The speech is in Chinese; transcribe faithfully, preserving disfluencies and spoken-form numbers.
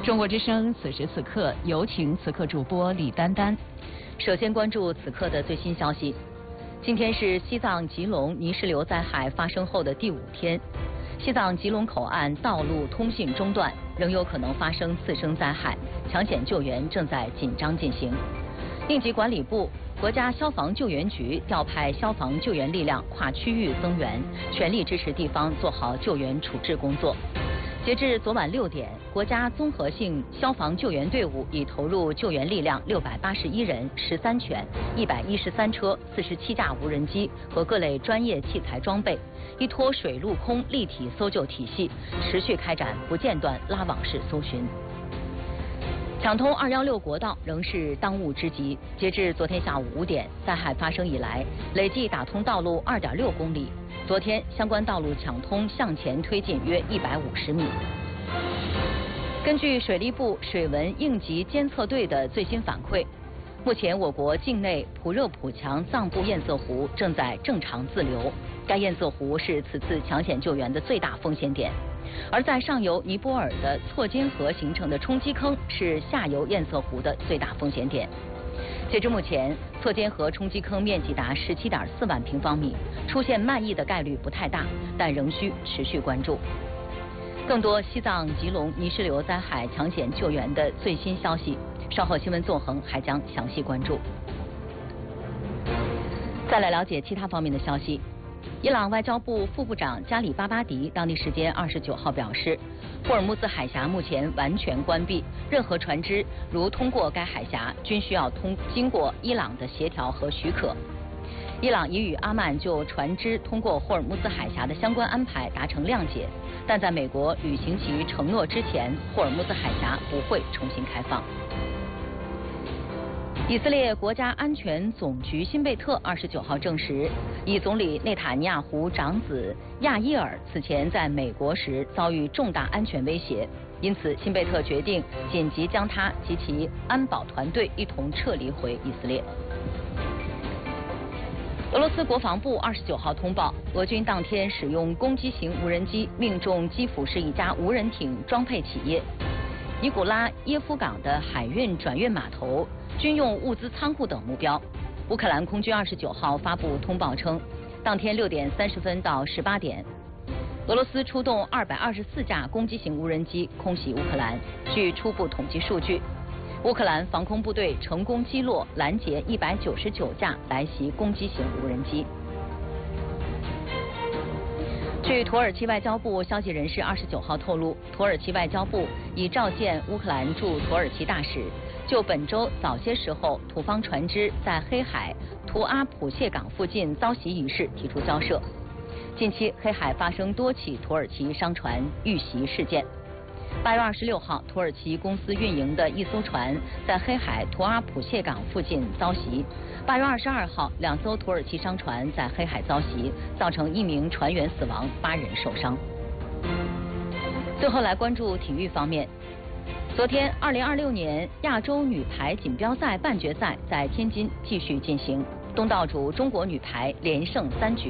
中国之声此时此刻有请此刻主播李丹丹。 首先关注此刻的最新消息。今天是西藏吉隆泥石流灾害发生后的第五天，西藏吉隆口岸道路通信中断，仍有可能发生次生灾害，抢险救援正在紧张进行。应急管理部、国家消防救援局调派消防救援力量跨区域增援，全力支持地方做好救援处置工作。截至昨晚六点，国家综合性消防救援队伍已投入救援力量六百八十一人、十三犬、一百一十三车、四十七架无人机和各类专业器材装备，依托水陆空立体搜救体系，持续开展不间断拉网式搜寻。抢通二幺六国道仍是当务之急。截至昨天下午五点，灾害发生以来，累计打通道路二点六公里。昨天相关道路抢通向前推进约一百五十米。根据水利部水文应急监测队的最新反馈，目前我国境内普热普强藏布堰塞湖正在正常自流，该堰塞湖是此次抢险救援的最大风险点。而在上游尼泊尔的错尖河形成的冲积坑是下游堰塞湖的最大风险点。截至目前，错尖河冲积坑面积达十七点四万平方米，出现漫溢的概率不太大，但仍需持续关注。更多西藏吉隆泥石流灾害抢险救援的最新消息，稍后新闻纵横还将详细关注。再来了解其他方面的消息。伊朗外交部副部长加里巴巴迪当地时间二十九号表示，霍尔木兹海峡目前完全关闭，任何船只如通过该海峡，均需要通经过伊朗的协调和许可。伊朗已与阿曼就船只通过霍尔木兹海峡的相关安排达成谅解，但在美国履行其承诺之前，霍尔木兹海峡不会重新开放。以色列国家安全总局辛贝特二十九号证实，以总理内塔尼亚胡长子亚伊尔此前在美国时遭遇重大安全威胁，因此辛贝特决定紧急将他及其安保团队一同撤离回以色列。俄罗斯国防部二十九号通报，俄军当天使用攻击型无人机命中基辅市一家无人艇装配企业尼古拉耶夫港的海运转运码头、军用物资仓库等目标。乌克兰空军二十九号发布通报称，当天六点三十分到十八点，俄罗斯出动二百二十四架攻击型无人机空袭乌克兰。据初步统计数据，乌克兰防空部队成功击落拦截一百九十九架来袭攻击型无人机。据土耳其外交部消息人士二十九号透露，土耳其外交部已召见乌克兰驻土耳其大使，就本周早些时候土方船只在黑海图阿普谢港附近遭袭一事提出交涉。近期黑海发生多起土耳其商船遇袭事件。八月二十六号，土耳其公司运营的一艘船在黑海图阿普谢港附近遭袭。八月二十二号，两艘土耳其商船在黑海遭袭，造成一名船员死亡，八人受伤。最后来关注体育方面。昨天，二零二六年亚洲女排锦标赛半决赛在天津继续进行，东道主中国女排连胜三局。